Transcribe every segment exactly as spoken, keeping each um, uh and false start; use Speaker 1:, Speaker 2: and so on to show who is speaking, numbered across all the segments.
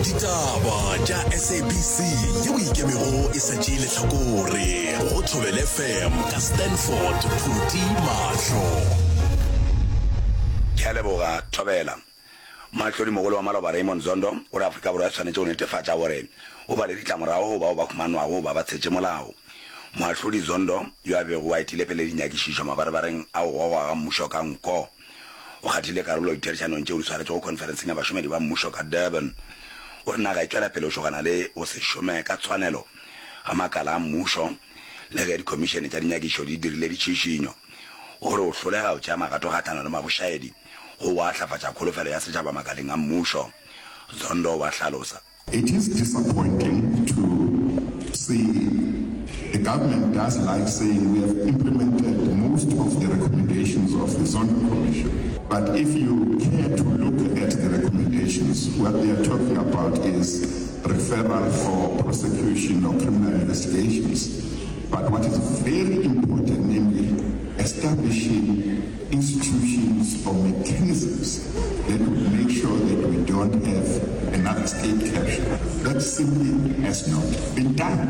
Speaker 1: ditaba tša S A B C yeo ikemego e satšile tlhakore go Thobela F M ka Stanford Phuti Mahlo.
Speaker 2: Ke a leboga Thobela. Matlhodi mogolo wa Maloba Raymond Zondo o re Afrika Borwa tshwanetse go netefatša gore o ba le ditlamorago go bao ba khumanwago ba ba tshetše molao. Matlhodi Zondo yo a bego a etile pele dinyakišišo mabarebareng a go goga ga mmušo ka nko o kgathile karolo ditherišanong tšeo di tshwaretse go conferenceng ya bašomedi ba mmušo ka Durban. O re naga e tšwela pele o šogana le o se šome ka tshwanelo ga makala a mmušo le ge dikomišene tša dinyakišo di dirile ditšhišinyo o re o hlolega o tšea magato gatana le mabošaedi go wa hlafatša kholofelo ya setšhaba makaleng a mmušo. Zondo wa hlalosa.
Speaker 3: It is disappointing to see the government does like saying we have implemented most of the recommendations of the Zondo Commission. But if you care to look at the recommendations, what they are talking about is referral for prosecution or criminal investigations. But what is very important, namely establishing institutions or mechanisms that would make sure that we don't have another state capture. That simply has not been done.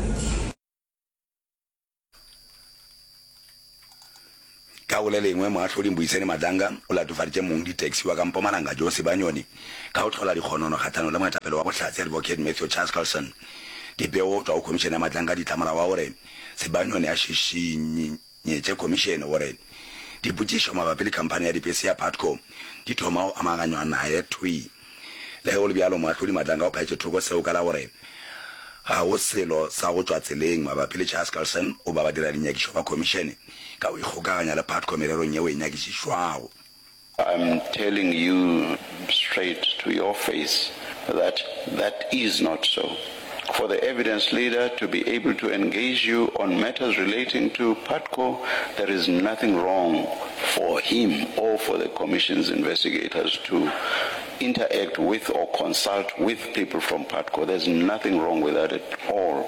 Speaker 2: Ka o le lengwe moatlhodi Mbuiseni Madlanga o latofaditše mong di-taxi wa ka Mpumalanga Jose Banyoni ka go tlhola dikgonono kgatlhanong le moetapele wa bohlatsi Advocate Matthew Charles Carlson. Dipeo tšwa go khomišene ya Madlanga di tlamora wa gore Sebanyoni a šišinyetše khomišene gore dipotšišo mabapi le khamphane ya dipese ya Patco di thoma go amaganywa naye thui. Le go le bjalo moatlhodi Madlanga o phaetše thoko seo ka la gore ga go selo sa go tšwa tseleng mabapi le Charles Carlson o ba ba dira dinyakišo ba khomišene ka o ikgokaganya le Patco mererong yeo e nyakišišwago.
Speaker 4: I'm telling you straight to your face that that is not so. For the evidence leader to be able to engage you on matters relating to Patco, there is nothing wrong for him or for the Commission's investigators to interact with or consult with people from Patco. There's nothing wrong with that at all.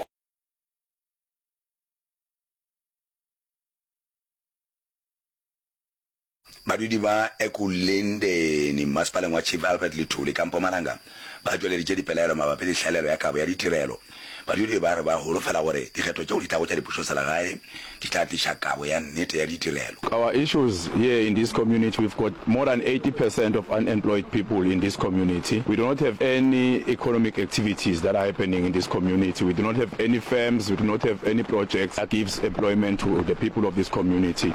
Speaker 2: Badudi ba Ekulende ni masipaleng wa Chief Albert Lithuli ka Mpumalanga ba tšweleditše dipelaelo mabapi le tlhaelelo ya kabo ya ditirelo. Badudi ba re ba holofela gore dikgetho tšeo di tlago tša dipušoselegae di tla tliša kabo ya nnete ya ditirelo.
Speaker 5: Our issues here in this community, we've got more than eighty percent of unemployed people in this community. We do not have any economic activities that are happening in this community. We do not have any firms, we do not have any projects that gives employment to the people of this community.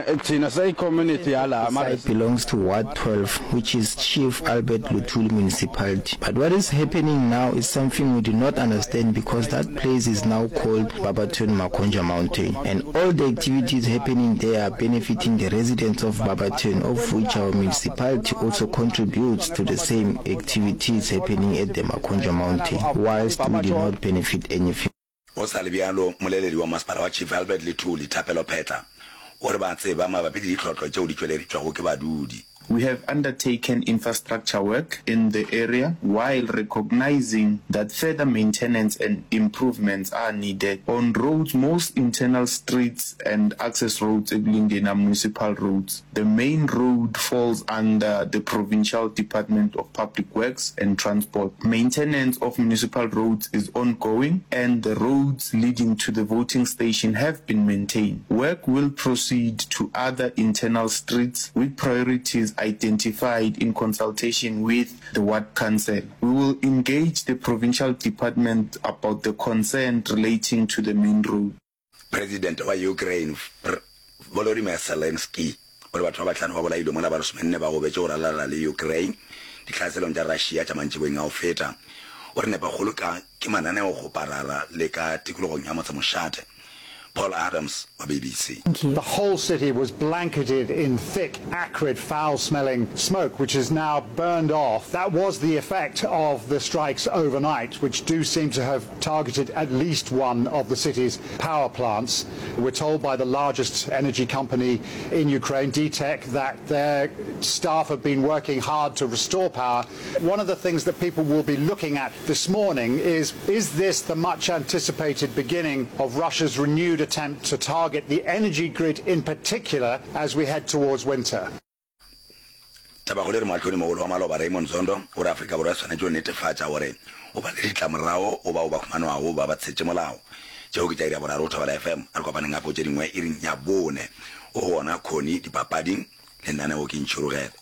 Speaker 6: It belongs to Ward twelve, which is Chief Albert Luthuli Municipality. But what is happening now is something we do not understand because that place is now called Barberton Makonja Mountain. And all the activities happening there are benefiting the residents of Barberton, of which our municipality also contributes to the same activities happening at the Makonja Mountain, whilst we do not benefit anything.
Speaker 2: O sa le bjalo moleledi wa masepala wa Chief Albert Lithuli Thapelo Pheta o re ba tseba mabapi le ditlhotlho tšeo di tšweleditšwago ke badudi.
Speaker 7: We have undertaken infrastructure work in the area while recognizing that further maintenance and improvements are needed on roads, most internal streets and access roads, including municipal roads. The main road falls under the Provincial Department of Public Works and Transport. Maintenance of municipal roads is ongoing and the roads leading to the voting station have been maintained. Work will proceed to other internal streets with priorities identified in consultation with the Ward Council. We will engage the Provincial Department about the concern relating to the main road.
Speaker 2: President of Ukraine, Volodymyr Zelensky, o re batho ba batlhano ba bolailwe mona ba re somenne ba gobetse go ralala le Ukraine ditlhaselong tša Russia tša mantšiboeng a go feta o re nepagolo ka ke mananeo go parara le ka tikologong ya motsemošate. Paul Adams of B B C.
Speaker 8: The whole city was blanketed in thick, acrid, foul-smelling smoke, which is now burned off. That was the effect of the strikes overnight, which do seem to have targeted at least one of the city's power plants. We're told by the largest energy company in Ukraine, D TEC, that their staff have been working hard to restore power. One of the things that people will be looking at this morning is, is this the much-anticipated beginning of Russia's renewed attempt to target the energy grid in particular as we head towards winter?
Speaker 2: taba go le re matlhodi mogolo wa maloba Raymond Zondo o re Afrika Borwa tshwanetse o netefatsa gore o ba le ditlamorao o ba o ba khumanwago ba ba tshetse molao tšeo ke tša ira boraro o Thobela F M a re kopaneng gape tše dingwe e reng ya bone o gona khoni dipapading le nnaneo ke ntšhorogela.